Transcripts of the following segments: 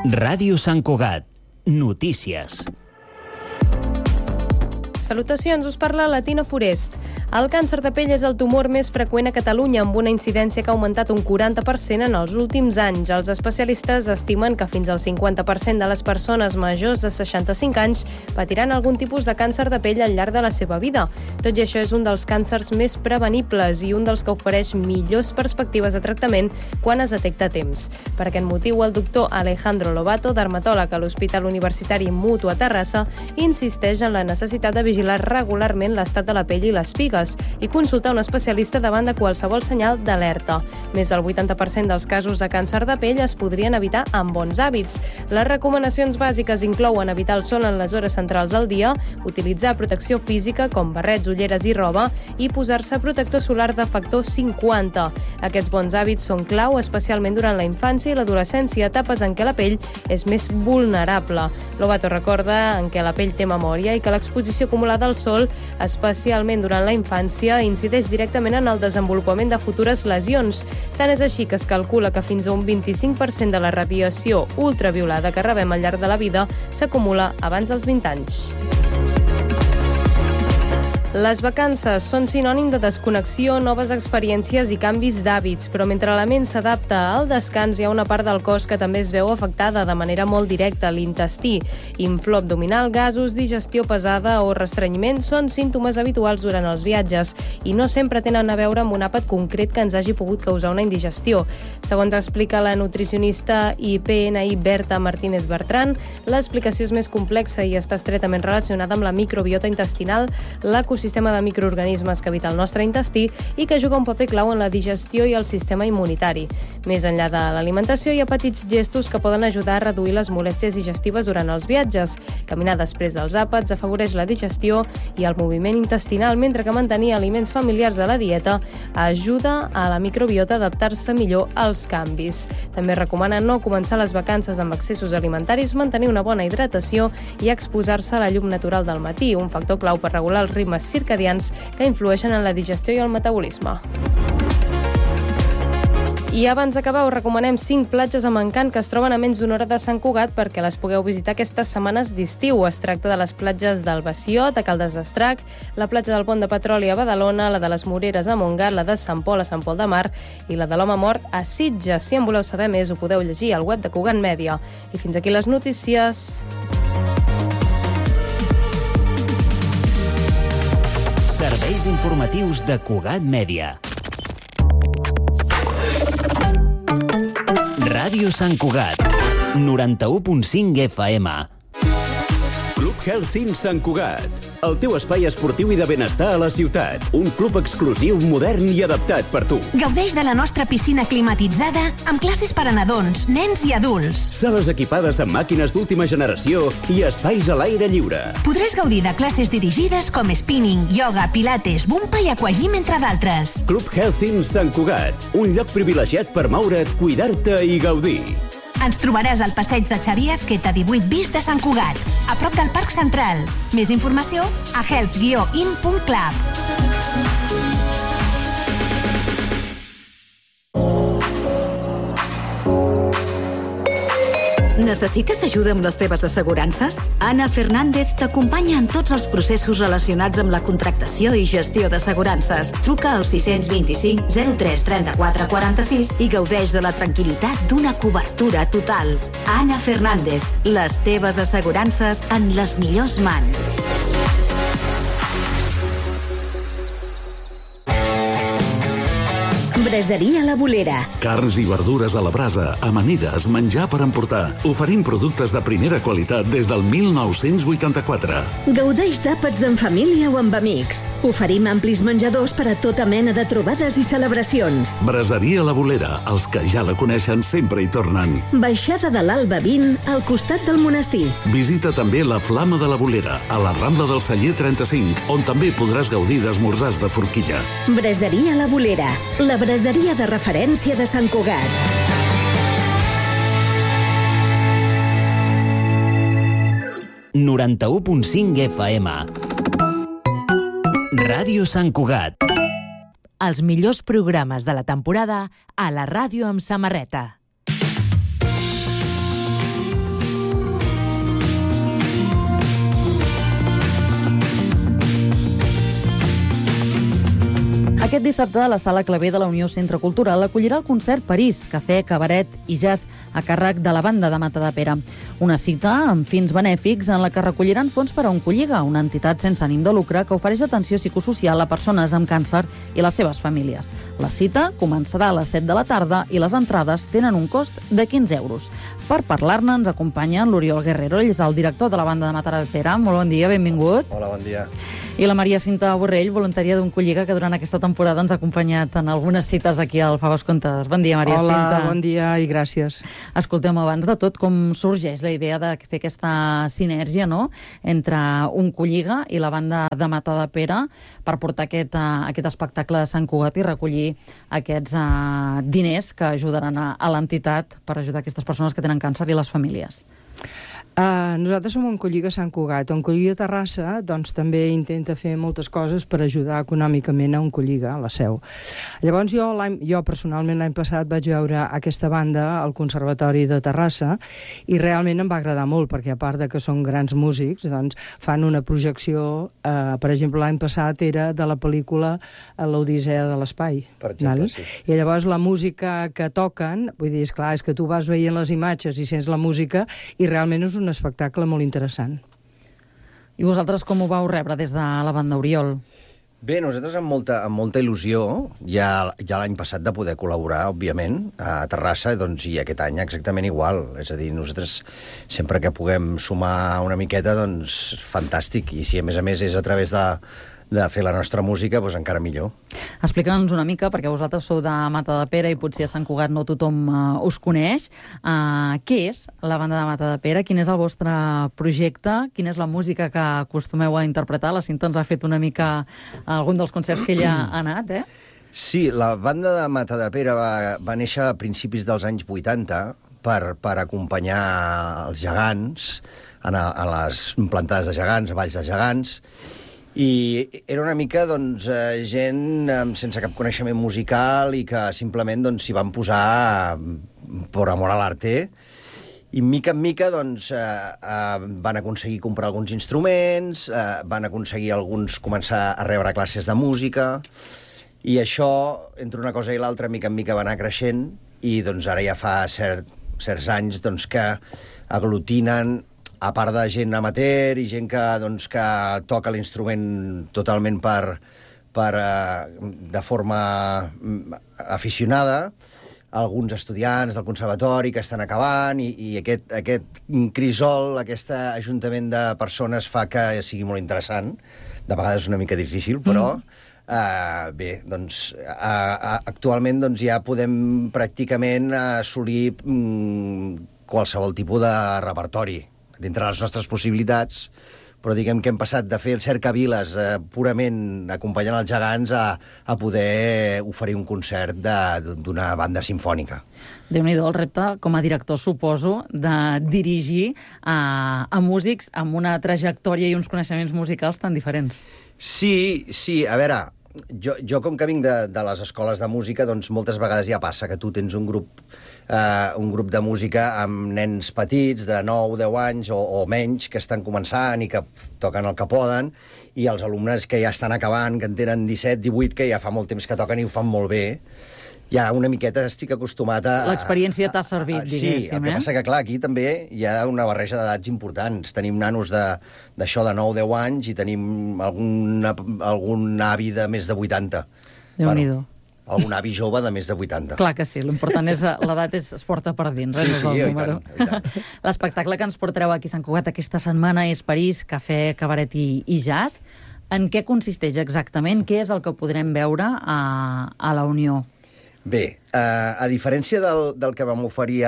Ràdio Sant Cugat. Notícies. Salutacions, us parla la Tina Forest. El càncer de pell és el tumor més freqüent a Catalunya, amb una incidència que ha augmentat un 40% en els últims anys. Els especialistes estimen que fins al 50% de les persones majors de 65 anys patiran algun tipus de càncer de pell al llarg de la seva vida. Tot i això, és un dels càncers més prevenibles i un dels que ofereix millors perspectives de tractament quan es detecta a temps. Per aquest motiu, el doctor Alejandro Lobato, dermatòleg a l'Hospital Universitari Mutu a Terrassa, insisteix en la necessitat de vigilar regularment l'estat de la pell i les pigues i consultar un especialista davant de qualsevol senyal d'alerta. Més del 80% dels casos de càncer de pell es podrien evitar amb bons hàbits. Les recomanacions bàsiques inclouen evitar el sol en les hores centrals del dia, utilitzar protecció física com barrets, ulleres i roba i posar-se protector solar de factor 50. Aquests bons hàbits són clau, especialment durant la infància i l'adolescència, etapes en què la pell és més vulnerable. Lobato recorda en què la pell té memòria i que l'exposició acumulada al sol, especialment durant la infància, incideix directament en el desenvolupament de futures lesions. Tant és així que es calcula que fins a un 25% de la radiació ultraviolada que rebem al llarg de la vida s'acumula abans dels 20 anys. Les vacances són sinònim de desconnexió, noves experiències i canvis d'hàbits, però mentre la ment s'adapta al descans, hi ha una part del cos que també es veu afectada de manera molt directa, l'intestí. Inflor abdominal, gasos, digestió pesada o restrenyiment són símptomes habituals durant els viatges i no sempre tenen a veure amb un àpat concret que ens hagi pogut causar una indigestió. Segons explica la nutricionista i PNI Berta Martínez Bertran, l'explicació és més complexa i està estretament relacionada amb la microbiota intestinal, l'ecosistema de microorganismes que habita el nostre intestí i que juga un paper clau en la digestió i el sistema immunitari. Més enllà de l'alimentació, hi ha petits gestos que poden ajudar a reduir les molèsties digestives durant els viatges. Caminar després dels àpats afavoreix la digestió i el moviment intestinal, mentre que mantenir aliments familiars a la dieta ajuda a la microbiota a adaptar-se millor als canvis. També recomana no començar les vacances amb excessos alimentaris, mantenir una bona hidratació i exposar-se a la llum natural del matí, un factor clau per regular els ritmes circadians que influeixen en la digestió i el metabolisme. I abans d'acabar, us recomanem 5 platges amb encant que es troben a menys d'una hora de Sant Cugat perquè les pugueu visitar aquestes setmanes d'estiu. Es tracta de les platges del Baciot, a Caldes d'Estrac, la platja del Pont de Petroli a Badalona, la de les Moreres a Montgat, la de Sant Pol a Sant Pol de Mar i la de l'Home Mort a Sitges. Si en voleu saber més, ho podeu llegir al web de Cugat Mèdia. I fins aquí les notícies. Serveis informatius de Cugat Mèdia. Ràdio Sant Cugat, 91.5 FM. Club Health Sant Cugat, el teu espai esportiu i de benestar a la ciutat. Un club exclusiu, modern i adaptat per tu. Gaudeix de la nostra piscina climatitzada amb classes per a nadons, nens i adults. Sales equipades amb màquines d'última generació i espais a l'aire lliure. Podràs gaudir de classes dirigides com spinning, yoga, pilates, bumpa i aquagym, entre d'altres. Club Health Sant Cugat, un lloc privilegiat per moure't, cuidar-te i gaudir. Ens trobaràs al passeig de Xavier Azqueta 18 bis de Sant Cugat, a prop del Parc Central. Més informació a health-in.club. Necessites ajuda amb les teves assegurances? Anna Fernández t'acompanya en tots els processos relacionats amb la contractació i gestió d'assegurances. Truca al 625 03 34 46 i gaudeix de la tranquil·litat d'una cobertura total. Anna Fernández, les teves assegurances en les millors mans. Braseria La Bolera. Carns i verdures a la brasa, amanides, menjar per emportar. Oferim productes de primera qualitat des del 1984. Gaudeix d'àpats en família o amb amics. Oferim amplis menjadors per a tota mena de trobades i celebracions. Braseria La Bolera. Els que ja la coneixen sempre hi tornen. Baixada de l'Alba 20, al costat del monestir. Visita també la Flama de la Bolera, a la Rambla del Celler 35, on també podràs gaudir d'esmorzars de forquilla. Braseria La Bolera. La braseria de referència de Sant Cugat. ...91.5 FM. Ràdio Sant Cugat. Els millors programes de la temporada a la ràdio amb samarreta. Aquest dissabte, la Sala Clavé de la Unió Centre Cultural acollirà el concert París, cafè, cabaret i jazz a càrrec de la banda de Matadepera. Una cita amb fins benèfics en la que recolliran fons per a Oncolliga, una entitat sense ànim de lucre que ofereix atenció psicosocial a persones amb càncer i les seves famílies. La cita començarà a les 7 de la tarda i les entrades tenen un cost de 15 euros. Per parlar-ne ens acompanya l'Oriol Guerrero, ell és el director de la banda de Matadepera. Molt bon dia, benvingut. Hola, bon dia. I la Maria Cinta Borrell, voluntària d'Oncolliga, que durant aquesta temporada ens ha acompanyat en algunes cites aquí al Faves Contes. Bon dia, Maria Cinta. Hola, bon dia i gràcies. Escolteu, abans de tot, com sorgeix la idea de fer aquesta sinergia, no?, entre Oncolliga i la banda de Matadepera per portar aquest espectacle a Sant Cugat i recollir aquests diners que ajudaran a l'entitat per ajudar aquestes persones que tenen càncer i les famílies? Nosaltres som Oncolliga Sant Cugat. Oncolliga Terrassa doncs, també intenta fer moltes coses per ajudar econòmicament a Oncolliga, a la seu. Llavors jo personalment l'any passat vaig veure aquesta banda al Conservatori de Terrassa i realment em va agradar molt perquè a part de que són grans músics, doncs, fan una projecció, per exemple l'any passat era de la pel·lícula L'Odissea de l'Espai. Per exemple, sí. I llavors la música que toquen, vull dir, és que tu vas veient les imatges i sents la música i realment és un espectacle molt interessant. I vosaltres com ho vau rebre des de la banda, Oriol? Bé, nosaltres amb molta il·lusió, ja l'any passat de poder col·laborar, òbviament, a Terrassa, doncs, i aquest any exactament igual. És a dir, nosaltres sempre que puguem sumar una miqueta, doncs, fantàstic. I si a més és a través de fer la nostra música, doncs encara millor. Explica'ns una mica, perquè vosaltres sou de Matadepera i potser a Sant Cugat no tothom us coneix. Què és la banda de Matadepera? Quin és el vostre projecte? Quina és la música que acostumeu a interpretar? La Cinta ens ha fet una mica algun dels concerts que ella ha anat, eh? Sí, la banda de Matadepera va néixer a principis dels anys 80 per acompanyar els gegants a les plantades de gegants, a valls de gegants, i era una mica doncs, gent sense cap coneixement musical i que simplement doncs, s'hi van posar per amor a l'arte. I mica en mica doncs, van aconseguir comprar alguns instruments, van aconseguir alguns començar a rebre classes de música, i això, entre una cosa i l'altra, mica en mica va anar creixent, i doncs, ara ja fa certs anys doncs, que aglutinen, a part de gent amateur i gent que toca l'instrument totalment de forma aficionada, alguns estudiants del conservatori que estan acabant, i aquest crisol, aquest ajuntament de persones fa que sigui molt interessant. De vegades és una mica difícil, però bé, doncs actualment doncs, ja podem pràcticament assolir qualsevol tipus de repertori dintre les nostres possibilitats, però diguem que hem passat de fer el cercaviles purament acompanyant els gegants a poder oferir un concert d'una banda simfònica. Déu-n'hi-do el repte, com a director, suposo, de dirigir a músics amb una trajectòria i uns coneixements musicals tan diferents. Sí, a veure, jo com que vinc de les escoles de música, doncs moltes vegades ja passa que tu tens un grup de música amb nens petits de 9-10 anys o menys que estan començant i que toquen el que poden, i els alumnes que ja estan acabant, que en tenen 17-18, que ja fa molt temps que toquen i ho fan molt bé. Ja una miqueta estic acostumat a... L'experiència t'ha servit, diguéssim, Sí, el que passa que, clar, aquí també hi ha una barreja d'edats importants. Tenim nanos d'això de 9-10 anys i tenim algun avi de més de 80. Déu-n'hi-do. Algun avi jove de més de 80. Clar que sí, l'important és l'edat es porta per dins, sí, és el número. I tant. L'espectacle que ens portareu aquí a Sant Cugat aquesta setmana és París, cafè, cabaret i jazz. En què consisteix exactament? Què és el que podrem veure a la Unió? Bé, a diferència del que vam oferir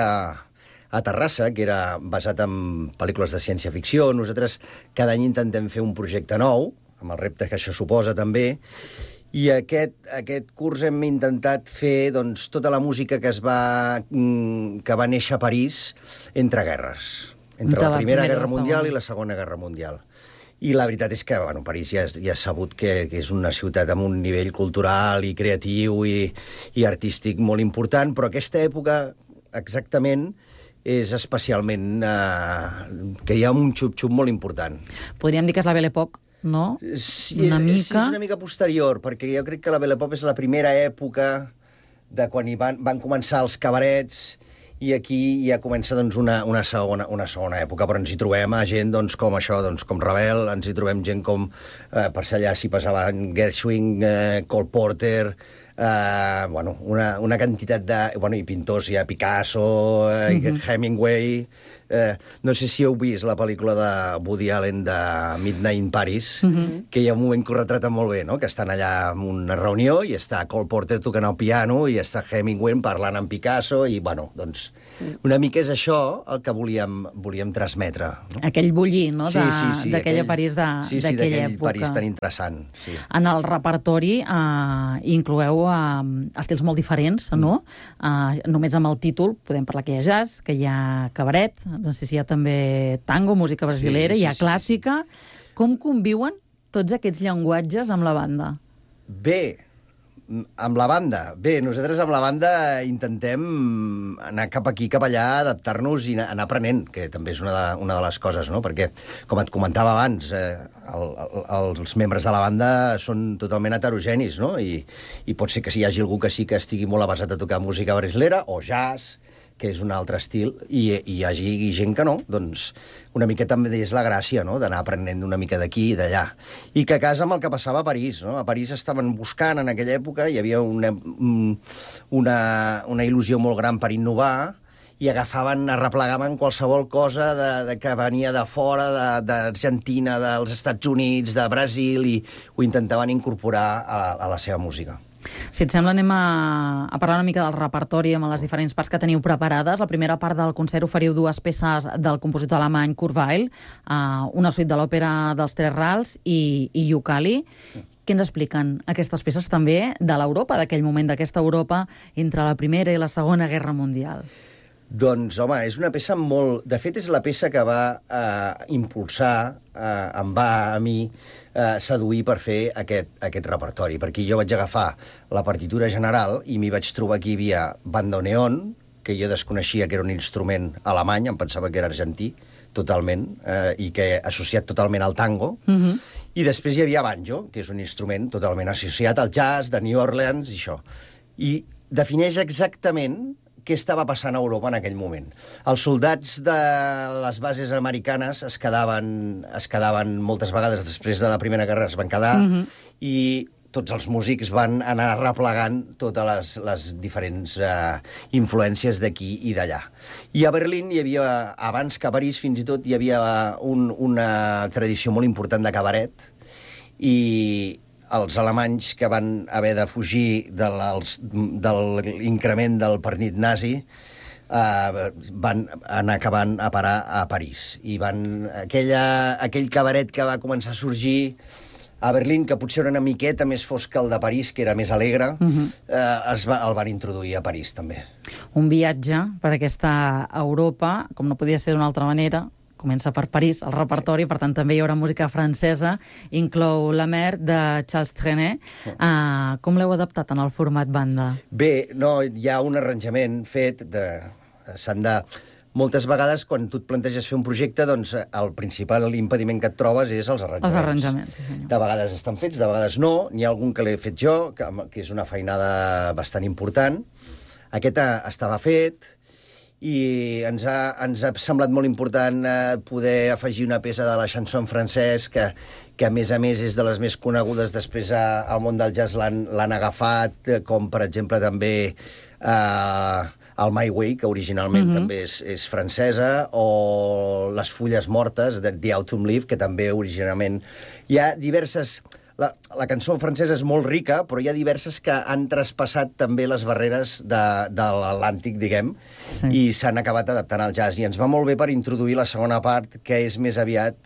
a Terrassa, que era basat en pel·lícules de ciència-ficció, nosaltres cada any intentem fer un projecte nou, amb el repte que això suposa també, i aquest curs hem intentat fer doncs, tota la música que va néixer a París entre guerres, entre la Primera Guerra Mundial i la Segona Guerra Mundial. I la veritat és que París ja és sabut que és una ciutat amb un nivell cultural i creatiu i artístic molt important, però aquesta època exactament és especialment que hi ha un xup-xup molt important. Podríem dir que és la Belle Époque no? Sí, una mica. Sí, és una mica posterior, perquè jo crec que la Belle Époque és la primera època de quan hi van començar els cabarets, i aquí ja comença doncs, una segona època, però ens hi trobem a gent doncs, com això, doncs, com Ravel, ens hi trobem gent com, per ser allà s'hi passaven Gershwin, Cole Porter, una quantitat de... i pintors, hi ha Picasso, Hemingway... no sé si heu vist la pel·lícula de Woody Allen de Midnight in Paris, que hi ha un moment que ho retrata molt bé, no? Que estan allà en una reunió i està Cole Porter tocant el piano i està Hemingway parlant amb Picasso i, doncs, una mica és això el que volíem transmetre. No? Aquell bullir, no?, sí, d'aquella París d'aquella d'aquell època. París tan interessant. Sí. En el repertori incloeu estils molt diferents, no? Només amb el títol podem parlar que hi ha jazz, que hi ha cabaret, no sé si hi ha també tango, música brasilera, hi ha clàssica. Com conviuen tots aquests llenguatges amb la banda? Bé, amb la banda. Bé, nosaltres amb la banda intentem anar cap aquí, cap allà, adaptar-nos i anar aprenent, que també és una de les coses, no? Perquè, com et comentava abans, els membres de la banda són totalment heterogenis, no? I pot ser que hi hagi algú que sí que estigui molt avasat a tocar música brasilera o jazz, que és un altre estil, i hi hagi gent que no, doncs una mica també és la gràcia, no?, d'anar aprenent una mica d'aquí i d'allà. I que a casa amb el que passava a París, no? A París estaven buscant en aquella època, hi havia una il·lusió molt gran per innovar, i arreplegaven qualsevol cosa que venia de fora, d'Argentina, dels Estats Units, de Brasil, i ho intentaven incorporar a la seva música. Si et sembla, anem a parlar una mica del repertori amb les diferents parts que teniu preparades. La primera part del concert oferiu dues peces del compositor alemany Kurt Weill, una suite de l'òpera dels Tres Rals i Yukali. Què ens expliquen aquestes peces també de l'Europa, d'aquell moment, d'aquesta Europa entre la Primera i la Segona Guerra Mundial? Doncs, home, és una peça molt... De fet, és la peça que va impulsar, em va a mi seduir per fer aquest repertori, perquè jo vaig agafar la partitura general i m'hi vaig trobar que hi havia bandoneon, que jo desconeixia que era un instrument alemany, em pensava que era argentí, totalment, i que associat totalment al tango, i després hi havia banjo, que és un instrument totalment associat al jazz, de New Orleans, i això. I defineix exactament què estava passant a Europa en aquell moment. Els soldats de les bases americanes es quedaven moltes vegades després de la Primera Guerra, es van quedar, i tots els músics van anar replegant totes les diferents influències d'aquí i d'allà. I a Berlín hi havia, abans que a París fins i tot, hi havia una tradició molt important de cabaret, i els alemanys que van haver de fugir de l'increment del partit nazi van anar acabant a parar a París. I aquell cabaret que va començar a sorgir a Berlín, que potser era una miqueta més fosc que el de París, que era més alegre, el van introduir a París, també. Un viatge per aquesta Europa, com no podia ser d'una altra manera. Comença per París, el repertori, per tant també hi haurà música francesa, inclou La Mer, de Charles Trenet. Com l'heu adaptat en el format banda? Bé, no, hi ha un arranjament fet, moltes vegades, quan tu et planteges fer un projecte, doncs el principal impediment que et trobes és els arranjaments. Els arranjaments, sí senyor. De vegades estan fets, de vegades no. N'hi ha algun que l'he fet jo, que és una feinada bastant important. Aquest estava fet, i ens ha semblat molt important poder afegir una peça de la chanson francès que a més és de les més conegudes. Després al món del jazz l'han agafat, com per exemple també el My Way, que originalment també és francesa, o Les fulles mortes, de The Autumn Leaf, que també originalment... Hi ha diverses... La cançó francesa és molt rica, però hi ha diverses que han traspassat també les barreres de l'Atlàntic, diguem, i s'han acabat adaptant al jazz. I ens va molt bé per introduir la segona part, que és més aviat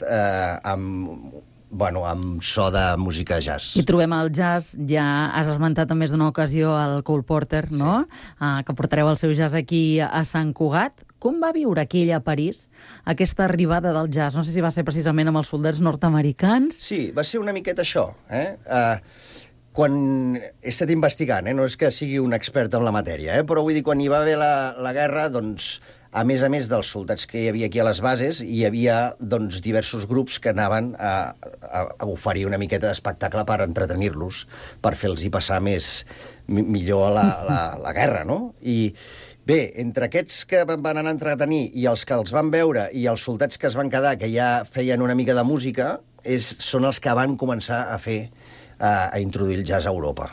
amb so de música jazz. I trobem el jazz, ja has esmentat en més d'una ocasió el Cole Porter, no? Que portareu el seu jazz aquí a Sant Cugat. Com va viure aquell a París, aquesta arribada del jazz? No sé si va ser precisament amb els soldats nord-americans. Sí, va ser una miqueta això. quan he estat investigant, no és que sigui un expert en la matèria, però vull dir, quan hi va haver la guerra, doncs, a més dels soldats que hi havia aquí a les bases, hi havia doncs, diversos grups que anaven a oferir una miqueta d'espectacle per entretenir-los, per fer-los passar millor la guerra, no? I bé, entre aquests que van anar a entretenir i els que els van veure i els soldats que es van quedar, que ja feien una mica de música, són els que van començar a introduir el jazz a Europa.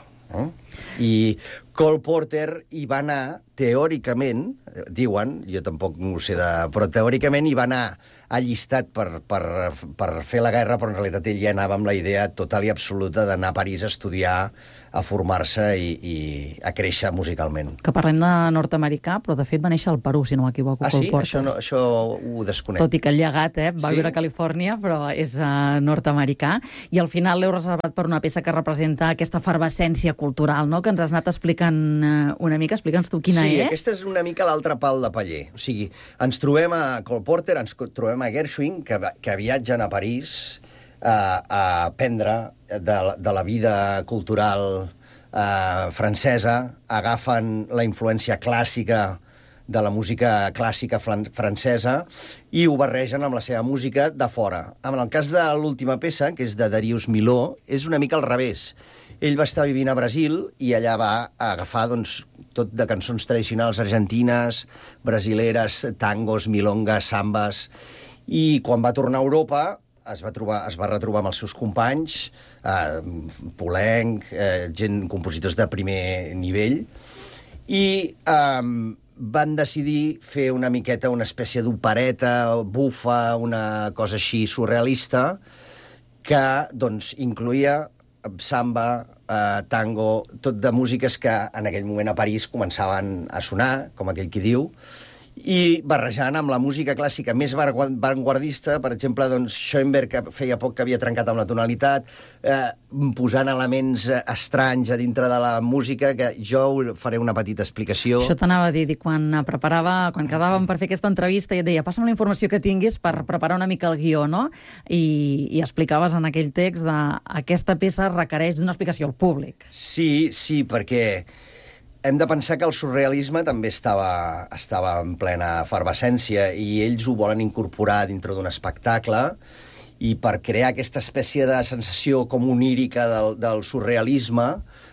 I Cole Porter hi va anar, teòricament, diuen, jo tampoc no ho sé, però teòricament hi va anar allistat per fer la guerra, però en realitat ell ja anava amb la idea total i absoluta d'anar a París a estudiar, a formar-se i a créixer musicalment. Que parlem de nord-americà, però de fet va néixer al Perú, si no m'equivoco. Ah, sí? Això ho desconec. Tot i que el llegat va viure a Califòrnia, però és nord-americà. I al final l'heu reservat per una peça que representa aquesta efervescència cultural, no?, que ens has anat explicant una mica. Explica'ns tu quina és. Sí, aquesta és una mica l'altre pal de paller. O sigui, ens trobem a Cole Porter, ens trobem a Gershwin, que viatgen a París a aprendre de la vida cultural francesa, agafen la influència clàssica de la música clàssica francesa i ho barregen amb la seva música de fora. En el cas de l'última peça, que és de Darius Milhaud, és una mica al revés. Ell va estar vivint a Brasil i allà va agafar tot de cançons tradicionals argentines, brasileres, tangos, milongas, sambes, i quan va tornar a Europa es va retrobar amb els seus companys, Poulenc, compositors de primer nivell, i van decidir fer una miqueta una espècie d'opereta, bufa, una cosa així surrealista, que doncs, incloïa samba, tango, tot de músiques que en aquell moment a París començaven a sonar, com aquell qui diu, i barrejant amb la música clàssica més vanguardista, per exemple, doncs, Schoenberg, que feia poc que havia trencat amb la tonalitat, posant elements estranys a dintre de la música, que jo faré una petita explicació. Això t'anava a dir, quan quedàvem per fer aquesta entrevista, i et deia, passa'm la informació que tinguis per preparar una mica el guió, no? I explicaves en aquell text aquesta peça requereix d'una explicació al públic. Sí, perquè hem de pensar que el surrealisme també estava en plena efervescència i ells ho volen incorporar dintre d'un espectacle, i per crear aquesta espècie de sensació com onírica del surrealisme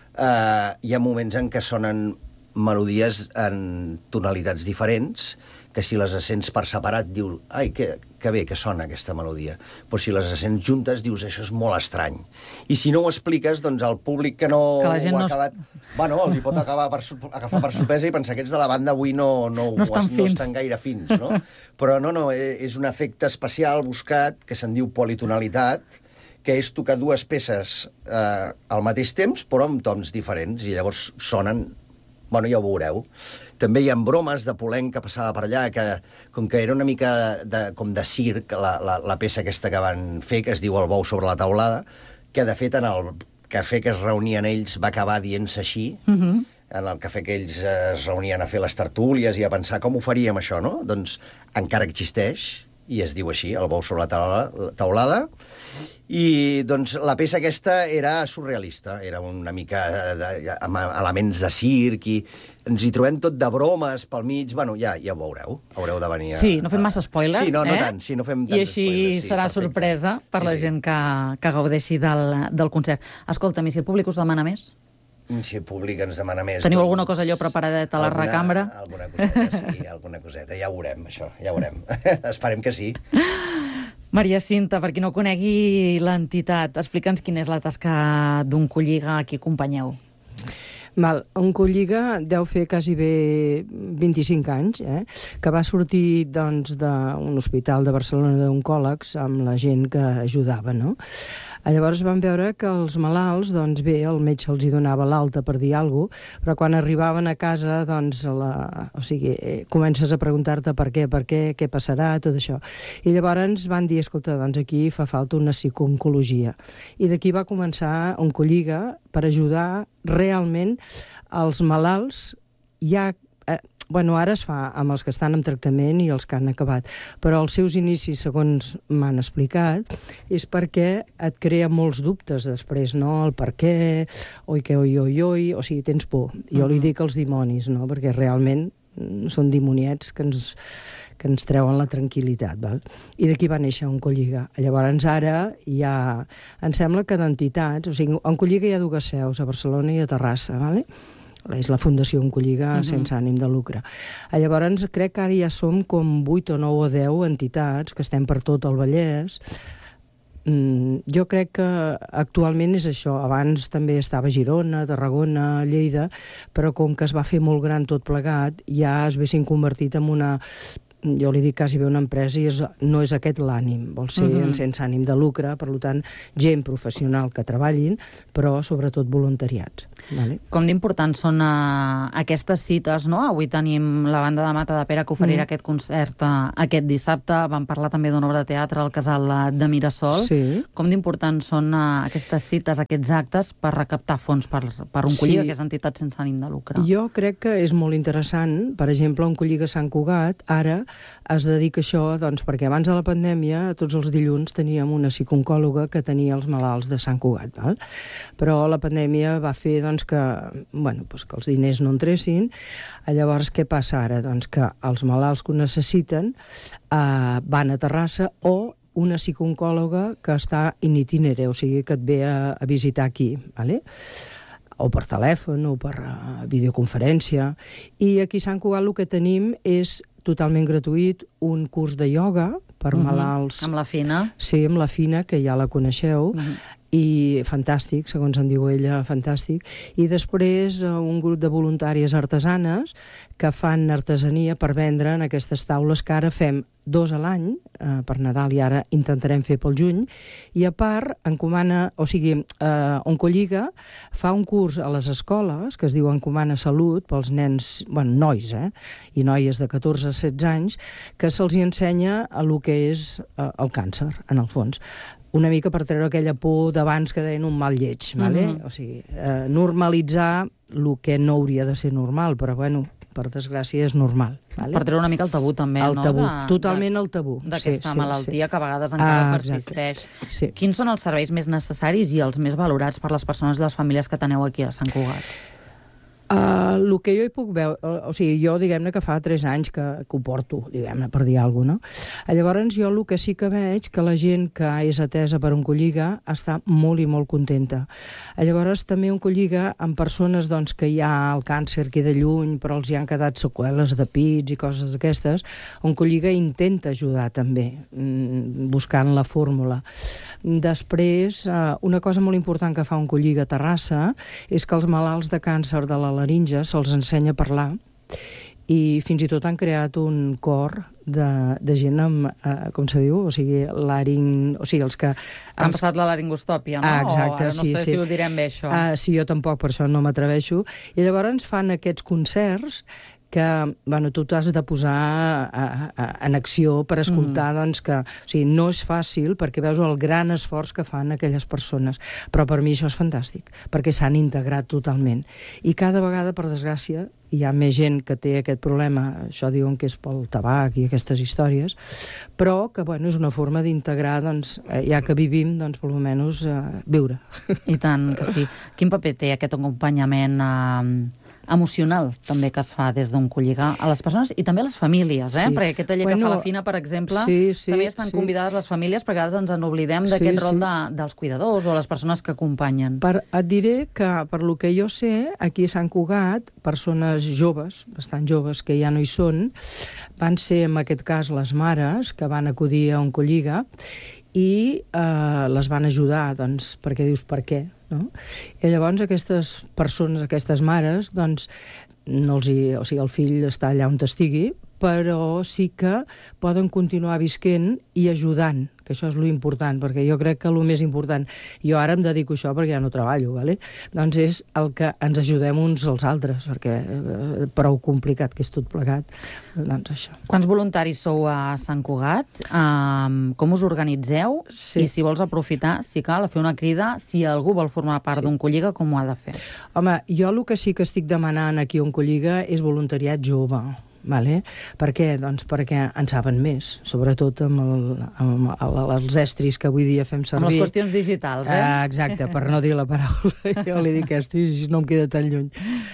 hi ha moments en què sonen melodies en tonalitats diferents, que si les sents per separat dius, ai, que bé que sona aquesta melodia. Però si les sents juntes dius, això és molt estrany. I si no ho expliques, doncs el públic que no ho ha acabat... Bueno, li pot agafar per sorpresa i pensar que aquests de la banda avui no estan gaire fins, no? Però no, és un efecte especial buscat que se'n diu politonalitat, que és tocar dues peces al mateix temps, però amb tons diferents, i llavors sonen... Bueno, ja ho veureu. També hi ha bromes de Poulenc que passava per allà, que com que era una mica com de circ, la peça aquesta que van fer, que es diu El bou sobre la taulada, que de fet en el cafè que es reunien ells va acabar dient-se així, en el cafè que ells es reunien a fer les tertúlies i a pensar com ho faríem això, no? Doncs encara existeix, i es diu així, El bou sobre la taulada. I doncs la peça aquesta era surrealista, era una mica amb elements de circ, i ens hi trobem tot de bromes pel mig. Bueno, ja ho veureu, haureu de venir a... Sí, no fem massa spoiler, Sí, no tant, sí, no fem tants i així spoilers, serà sorpresa per la gent que gaudeixi del concert. Escolta'm, i si el públic us demana més? Si el públic ens demana més... Teniu alguna cosa allò preparadeta a la recambra? Alguna coseta, sí, alguna coseta. Ja ho veurem, això, ja ho veurem. Esperem que sí. Maria Cinta, per qui no conegui l'entitat, explica'ns quina és la tasca d'Oncolliga a qui acompanyeu. Oncolliga deu fer quasi bé 25 anys, que va sortir d'un hospital de Barcelona d'oncòlegs amb la gent que ajudava, no? Llavors vam veure que els malalts, doncs bé, el metge els hi donava l'alta per dir alguna cosa, però quan arribaven a casa, doncs, comences a preguntar-te per què passarà, tot això. I llavors van dir, escolta, doncs aquí fa falta una psicooncologia. I d'aquí va començar Oncolliga per ajudar realment els malalts ja bueno, ara es fa amb els que estan en tractament i els que han acabat, però els seus inicis, segons m'han explicat, és perquè et crea molts dubtes després, no? El per què, oi, o sigui, tens por. Jo li dic els dimonis, no? Perquè realment són dimoniets que ens treuen la tranquil·litat, val? I d'aquí va néixer Oncolliga. Llavors ara hi ha, em sembla que d'entitats, o sigui, Oncolliga hi ha dues seus, a Barcelona i a Terrassa, vale? És la Fundació Oncolliga sense ànim de lucre. Llavors crec que ara ja som com 8 o 9 o 10 entitats que estem per tot el Vallès. Jo crec que actualment és això. Abans també estava a Girona, Tarragona, Lleida, però com que es va fer molt gran tot plegat, ja es haguessin convertit en una... Jo li dic quasi bé una empresa i no és aquest l'ànim, vol ser sense ànim de lucre, per tant, gent professional que treballin, però sobretot voluntariats. Vale? Com d'importants són aquestes cites, no? Avui tenim la banda de Matadepera que oferirà aquest concert aquest dissabte. Vam parlar també d'una obra de teatre al Casal de Mirasol. Sí. Com d'importants són aquestes cites, aquests actes, per recaptar fons per Oncolliga, que és entitat sense ànim de lucre? Jo crec que és molt interessant. Per exemple, Oncolliga Sant Cugat, ara es dedica a això, doncs, perquè abans de la pandèmia, tots els dilluns teníem una psicooncòloga que tenia els malalts de Sant Cugat, val? Però la pandèmia va fer doncs, que els diners no entressin. Llavors, què passa ara? Doncs que els malalts que ho necessiten van a Terrassa o una psicooncòloga que està in itinere, o sigui, que et ve a visitar aquí, vale? O per telèfon, o per videoconferència. I aquí a Sant Cugat el que tenim és totalment gratuït un curs de ioga per malalts... Amb la Fina. Sí, amb la Fina, que ja la coneixeu, i fantàstic, segons em diu ella, fantàstic. I després un grup de voluntàries artesanes que fan artesania per vendre en aquestes taules que ara fem 2 a l'any, per Nadal, i ara intentarem fer pel juny, i a part encomana, o sigui, Oncolliga fa un curs a les escoles que es diu Encomana Salut pels nens, nois, i noies de 14 a 16 anys, que se'ls ensenya el que és el càncer, en el fons. Una mica per treure aquella por d'abans que deien un mal lleig, vale? O sigui, normalitzar el que no hauria de ser normal, però bueno, per desgràcia és normal. Vale? Per treure una mica el tabú també, el tabú, totalment el tabú. D'aquesta malaltia que a vegades encara persisteix. Sí. Quins són els serveis més necessaris i els més valorats per les persones i les famílies que teniu aquí a Sant Cugat? El que jo hi puc veure, o sigui, jo diguem-ne que fa 3 anys que ho porto, diguem-ne, per dir alguna cosa, no? Llavors jo el que sí que veig que la gent que és atesa per Oncolliga està molt i molt contenta. Llavors també Oncolliga amb persones doncs, que hi ha el càncer queda lluny però els hi han quedat seqüeles de pits i coses d'aquestes, Oncolliga intenta ajudar també, buscant la fórmula. Després, una cosa molt important que fa Oncolliga a Terrassa és que els malalts de càncer de la laringe se'ls ensenya a parlar i fins i tot han creat un cor de gent amb, com se diu, o sigui, o sigui, els que... Han passat la laringostòpia, no? Exacte, no sé si ho direm bé, això. Sí, jo tampoc, per això no m'atreveixo. I llavors fan aquests concerts que tu t'has de posar en acció per escoltar, doncs que... O sigui, no és fàcil perquè veus el gran esforç que fan aquelles persones, però per mi això és fantàstic, perquè s'han integrat totalment. I cada vegada, per desgràcia, hi ha més gent que té aquest problema, això diuen que és pel tabac i aquestes històries, però que, és una forma d'integrar, doncs, ja que vivim, doncs, per almenys, viure. I tant que sí. Quin paper té aquest acompanyament emocional també que es fa des d'Oncolliga a les persones i també a les famílies, perquè aquest taller que fa la Fina, per exemple, també estan convidades les famílies, perquè a vegades ens n'oblidem d'aquest rol dels cuidadors o les persones que acompanyen. Et diré que, per lo que jo sé, aquí a Sant Cugat, persones joves, bastant joves, que ja no hi són, van ser, en aquest cas, les mares que van acudir a Oncolliga i les van ajudar, doncs, perquè dius, per què? No? I llavors aquestes persones, aquestes mares, doncs, o sigui, el fill està allà on estigui, però sí que poden continuar visquent i ajudant, que això és lo important, perquè jo crec que el més important, jo ara em dedico a això perquè ja no treballo, ¿vale? Doncs és el que ens ajudem uns als altres, perquè prou complicat que és tot plegat, doncs això. Quants voluntaris sou a Sant Cugat? Com us organitzeu? Sí. I si vols aprofitar, si cal, a fer una crida, si algú vol formar part d'un Colliga, com ho ha de fer? Home, jo el que sí que estic demanant aquí a un Colliga és voluntariat jove. Vale? Per què? Doncs perquè en saben més, sobretot amb els estris que avui dia fem servir. Amb les qüestions digitals, Exacte, per no dir la paraula. Jo li dic estris i no em queda tan lluny.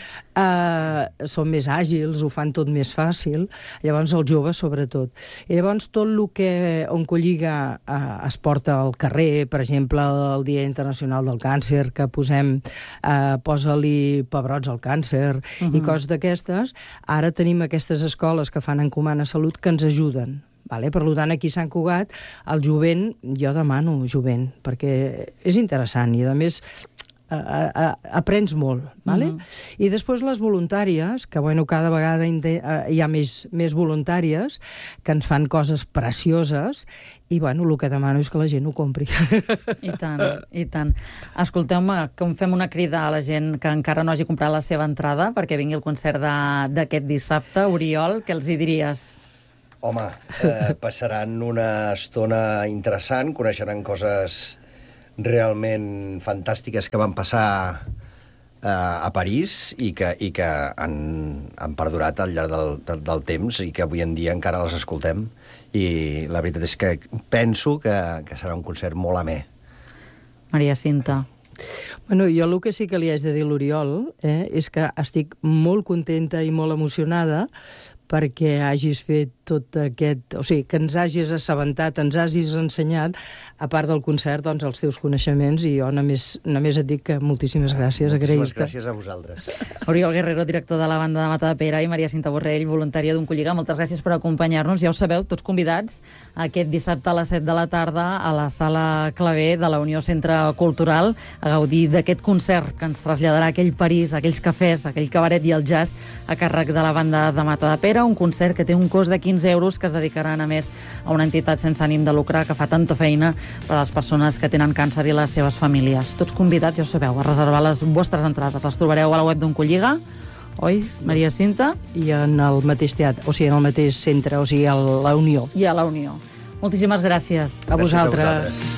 Són més àgils, ho fan tot més fàcil, llavors els joves sobretot. I llavors tot el que Oncolliga es porta al carrer, per exemple el Dia Internacional del Càncer, que posem posa-li pebrots al càncer i coses d'aquestes, ara tenim aquestes escoles que fan Encomana Salut que ens ajuden. Vale? Per tant, aquí a Sant Cugat, el jovent, jo demano jovent, perquè és interessant i, a més, aprens molt, vale? I després les voluntàries, que bueno, cada vegada hi ha més voluntàries que ens fan coses precioses i bueno, el que demano és que la gent ho compri. I tant, i tant. Escolteu-me, que fem una crida a la gent que encara no hagi comprat la seva entrada perquè vingui el concert d'aquest dissabte. Oriol, què els hi diries? Home, passaran una estona interessant, coneixeran coses realment fantàstiques que van passar a París i que han perdurat al llarg del temps i que avui en dia encara les escoltem. I la veritat és que penso que serà un concert molt amè. Maria Cinta. Bueno, jo el que sí que li haig de dir a l'Oriol és que estic molt contenta i molt emocionada perquè hagis fet tot aquest... O sigui, que ens hagis assabentat, ens hagis ensenyat, a part del concert, doncs, els teus coneixements, i jo només et dic que moltíssimes gràcies, agrair-te. Moltíssimes gràcies a vosaltres. Oriol Guerrero, director de la banda de Matadepera, i Maria Cinta Borrell, voluntària d'Oncolliga, moltes gràcies per acompanyar-nos. Ja ho sabeu, tots convidats aquest dissabte a les 7 de la tarda a la Sala Clavé de la Unió Centre Cultural a gaudir d'aquest concert que ens traslladarà a aquell París, a aquells cafès, a aquell cabaret i el jazz a càrrec de la banda de Matadepera, un concert que té un cost de 15 euros que es dedicaran a més a una entitat sense ànim de lucre que fa tanta feina per a les persones que tenen càncer i les seves famílies. Tots convidats, ja ho sabeu, a reservar les vostres entrades. Les trobareu a la web d'Oncolliga, oi, Maria Cinta? I en el mateix teatre, o sigui, en el mateix centre, o sigui, a la Unió. I a la Unió. Moltíssimes gràcies. A vosaltres.